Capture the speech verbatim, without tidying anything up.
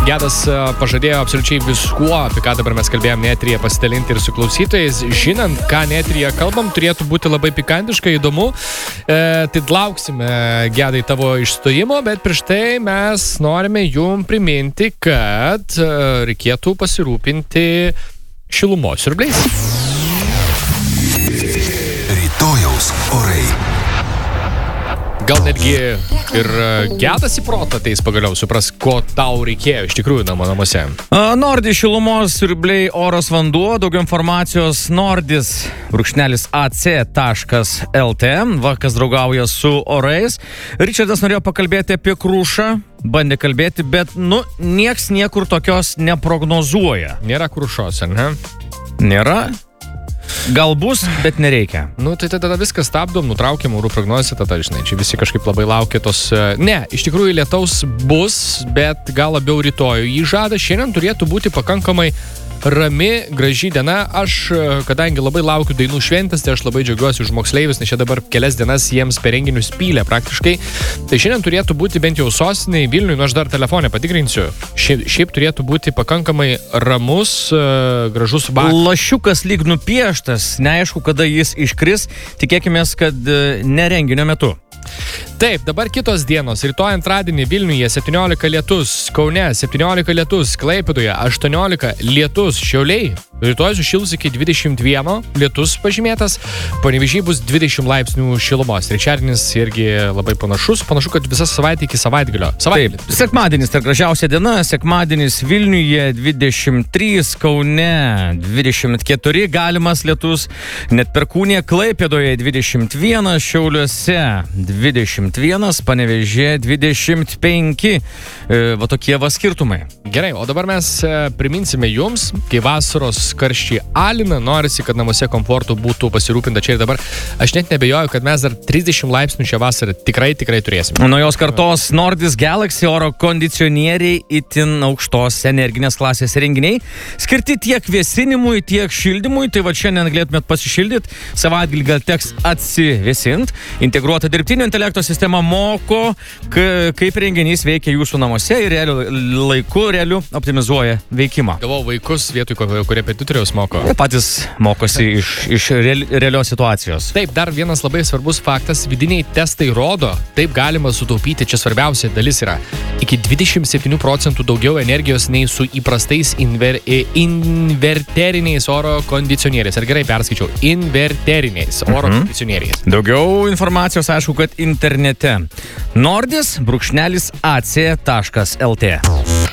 Gedas pažadėjo absoliučiai viskuo, apie ką dabar mes kalbėjom netryje, pasidalinti ir su klausytojais. Žinant, ką netryje kalbam, turėtų būti labai pikantiškai įdomu. E, tai lauksime, Gedai, tavo išstojimo, bet prieš tai mes norime jum priminti, kad e, reikėtų pasirūpinti šilumos siurbliais. Rytojaus orai. Gal netgi ir Gedas į protą ateis pagaliau, supras, ko tau reikėjo iš tikrųjų namo namuose. Nordis šilumos siurbliai, oras, vanduo, daugiau informacijos nordis brūkšnelis ac taškas lt. Va, kas draugauja su orais. Ričardas norėjo pakalbėti apie Krušą, bandė kalbėti, bet, nu, nieks niekur tokios neprognozuoja. Nėra Krušos, ar ne? Nėra. Gal bus, bet nereikia. Nu, tai tada viską stabdom, nutraukiam orų prognozę, tada, žinai, čia visi kažkaip labai laukia tos... Ne, iš tikrųjų lietaus bus, bet gal labiau rytoj. Jį žada, šiandien turėtų būti pakankamai rami, graži diena. Aš, kadangi labai laukiu dainų šventės, tai aš labai džiaugiuosi už moksleivius, nes čia dabar kelias dienas jiems per renginius pylė praktiškai. Tai šiandien turėtų būti bent jau sostinėje Vilniuje, nu aš dar telefonę patikrinsiu. Šiaip, šiaip turėtų būti pakankamai ramus, gražus vakaras. Lašiukas lyg nupieštas, neaišku, kada jis iškris. Tikėkime, kad ne renginio metu. Taip, dabar kitos dienos. Rytoj antradienį Vilniuje septyniolika lietus, Kaune septyniolika lietus, Klaipėdoje aštuoniolika lietus, Šiauliai rytoj sušils iki dvidešimt vieno, lietus pažymėtas, Panevėžy bus dvidešimt laipsnių šilumos. Trečiadienis irgi labai panašus, panašu, kad visą savaitę iki savaitgalio. Taip, sekmadienis tai gražiausia diena, sekmadienis Vilniuje dvidešimt trys, Kaune dvidešimt keturi, galimas lietus, net Perkūnėje, Klaipėdoje dvidešimt vienas, Šiauliuose dvidešimt vienas, Panevėžyje dvidešimt penki. E, va tokie va skirtumai. Gerai, o dabar mes priminsime jums, kai vasaros karščiai alina, norisi, kad namuose komfortų būtų pasirūpinta čia ir dabar. Aš net nebejoju, kad mes dar trisdešimt laipsnių šią vasarą tikrai, tikrai turėsime. Naujos kartos Nordis Galaxy oro kondicionieriai itin aukštos energinės klasės renginiai, skirti tiek vėsinimui, tiek šildymui. Tai va šiandien galėtumėt pasišildyti, savaitgalį gal teks atsivėsint. Integruota dirbtinio intelekto sistema moko, kaip renginys veikia jūsų namuose ir realiu laiku, realiu optimizuoja veikimą. Galvau, vaikus vietoj korepetitoriaus moko. Patys mokosi iš, iš real, realios situacijos. Taip, dar vienas labai svarbus faktas, vidiniai testai rodo, taip galima sutaupyti, čia svarbiausia dalis yra, iki dvidešimt septynių procentų daugiau energijos nei su įprastais inver, inverteriniais oro kondicionieriais. Ar gerai perskaičiau? Inverteriniais oro mhm. kondicionieriais. Daugiau informacijos, aišku, kad internete. Nordis brūkšnelis ac taškas lt.